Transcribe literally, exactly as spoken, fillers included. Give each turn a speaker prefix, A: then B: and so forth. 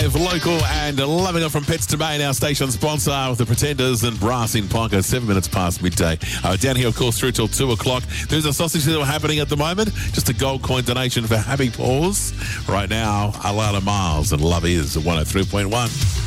A: Live, local and loving it from Pits to Main, our station sponsor with the Pretenders and Brass in Ponga, seven minutes past midday. Uh, down here, of course, through till two o'clock. There's a sausage deal happening at the moment. Just a gold coin donation for Happy Paws. Right now, Alana Miles and Love Is at one oh three point one.